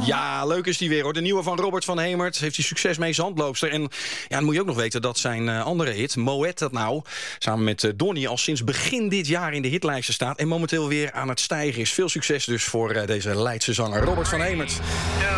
Ja, leuk is die weer hoor. De nieuwe van Robert van Hemert. Heeft hij succes mee, Zandloopster. En ja, dan moet je ook nog weten dat zijn andere hit, Moet dat nou, samen met Donnie al sinds begin dit jaar in de hitlijsten staat. En momenteel weer aan het stijgen is. Veel succes dus voor deze Leidse zanger Robert van Hemert. 2, 1.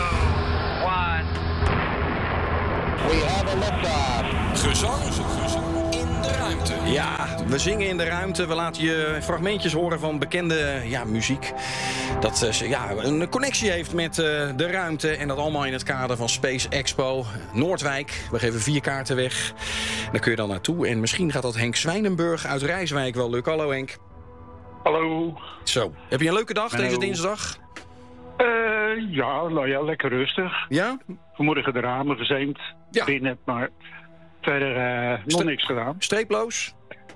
We have a liftoff. Gezang in de ruimte. Ja, we zingen in de ruimte. We laten je fragmentjes horen van bekende muziek. Dat een connectie heeft met de ruimte. En dat allemaal in het kader van Space Expo Noordwijk. We geven 4 kaarten weg. Daar kun je dan naartoe. En misschien gaat dat Henk Zwijnenburg uit Rijswijk wel lukken. Hallo Henk. Hallo. Zo, heb je een leuke dag deze dinsdag? Ja, lekker rustig. Ja? Vanmorgen de ramen gezeemd binnen, maar verder nog niks gedaan. Streeploos?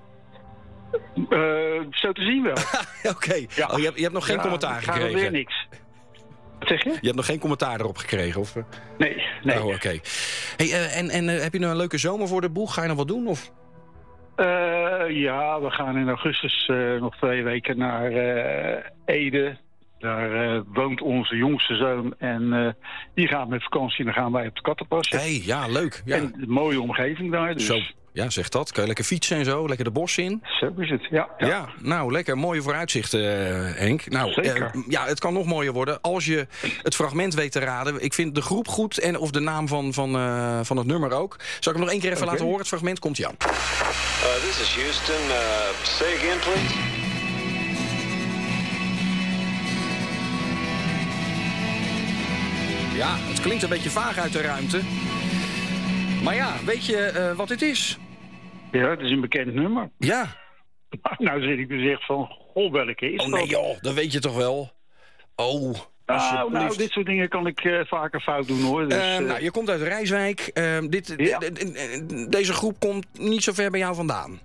Zo te zien wel. Oké. Ja. Oh, je hebt nog geen commentaar gekregen? Ja, weer niks. Wat zeg je? Je hebt nog geen commentaar erop gekregen? Of? Nee. Oh, oké. Hey, en heb je nou een leuke zomer voor de boeg? Ga je nog wat doen? Of? Ja, we gaan in augustus nog 2 weken naar Ede. Daar woont onze jongste zoon en die gaat met vakantie en dan gaan wij op de Kattenpassen. Hey, ja, leuk. Ja. En een mooie omgeving daar. Dus. Zo, ja, zeg dat. Kan je lekker fietsen en zo, lekker de bos in. Zo is het, ja. Ja, nou, lekker. Mooie vooruitzichten, Henk. Nou, zeker. Het kan nog mooier worden als je het fragment weet te raden. Ik vind de groep goed en of de naam van het nummer ook. Zal ik hem nog 1 keer even laten horen? Het fragment komt aan. This is Houston. Say again, please. Ja, het klinkt een beetje vaag uit de ruimte. Maar ja, weet je wat dit is? Ja, het is een bekend nummer. Ja. Nou zit ik dus echt van, welke is dat? Oh nee joh, dat weet je toch wel? Oh, nou, dit soort dingen kan ik vaker fout doen hoor. Dus, nou, je komt uit Rijswijk. Deze groep komt niet zo ver bij jou vandaan.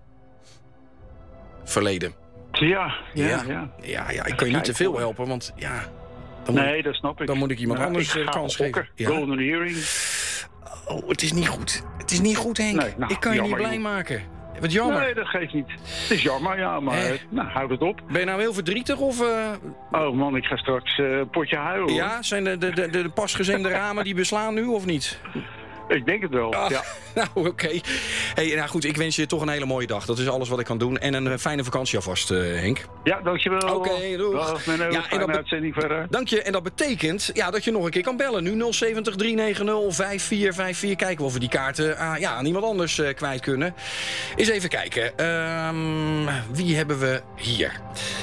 Verleden. Ja. Ik kan je niet te veel helpen, want dat snap ik. Dan moet ik iemand anders de kans geven. Golden Earring. Oh, het is niet goed. Het is niet goed, Henk. Nee, ik kan je niet blij maken. Wat jammer. Nee, dat geeft niet. Het is jammer, ja, maar houd het op. Ben je nou heel verdrietig of... Oh man, ik ga straks een potje huilen. Ja, zijn de pasgezeemde ramen die beslaan nu of niet? Ik denk het wel, ja. Nou, oké. Hey, nou goed, ik wens je toch een hele mooie dag. Dat is alles wat ik kan doen. En een fijne vakantie alvast, Henk. Ja, dankjewel. Oké, doeg. Dag, Menno. Fijne uitzending verder. Dank je. En dat betekent dat je nog een keer kan bellen. Nu 070 390 5454. Kijken of we die kaarten aan iemand anders kwijt kunnen. Eens even kijken. Wie hebben we hier?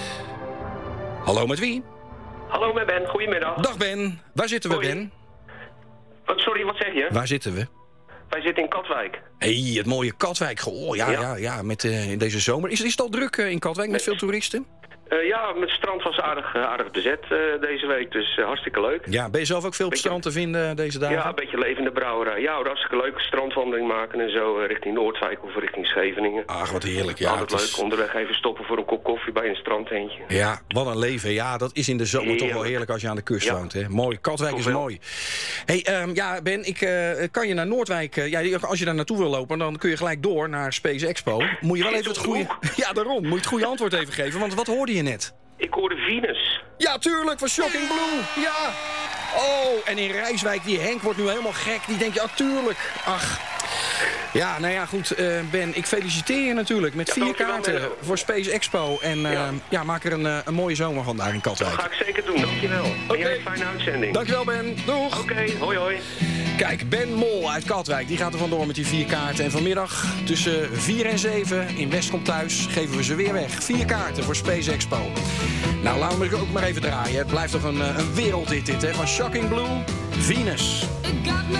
Hallo, met wie? Hallo, met Ben. Goedemiddag. Dag Ben. Waar zitten we, Ben? Sorry, wat zeg je? Waar zitten we? Wij zitten in Katwijk. Hey, het mooie Katwijk. Oh, ja, met in deze zomer. Is het al druk in Katwijk met veel toeristen? Het strand was aardig bezet deze week, dus hartstikke leuk. Ja, ben je zelf ook veel op het strand te vinden deze dagen? Ja, een beetje levende brouwerij. Ja, hartstikke leuk. Strandwandeling maken en zo richting Noordwijk of richting Scheveningen. Ach, wat heerlijk. Ja, altijd leuk. Onderweg even stoppen voor een kop koffie bij een strandtentje. Ja, wat een leven. Ja, dat is in de zomer toch wel heerlijk als je aan de kust woont. Hè? Mooi. Katwijk is mooi. Hey, Ben, ik kan je naar Noordwijk... als je daar naartoe wil lopen, dan kun je gelijk door naar Space Expo. Moet je wel even het goede... Ja, daarom. Moet je het goede antwoord even geven. Want wat hoorde je net? Ik hoorde Venus. Ja, tuurlijk, van Shocking Blue. Ja. Oh, en in Rijswijk, die Henk wordt nu helemaal gek. Die denkt, ja, tuurlijk. Ach. Ja, nou ja, goed, Ben, ik feliciteer je natuurlijk met 4 kaarten voor Space Expo. En maak er een mooie zomer van daar in Katwijk. Dat ga ik zeker doen, dankjewel. En jij een fijne uitzending. Dankjewel, Ben. Doeg. Oké, hoi. Kijk, Ben Mol uit Katwijk, die gaat er vandoor met die 4 kaarten. En vanmiddag tussen 4 en 7 in West komt thuis geven we ze weer weg. 4 kaarten voor Space Expo. Nou, laten we ook maar even draaien. Het blijft toch een wereldhit dit, hè? Van Shocking Blue, Venus.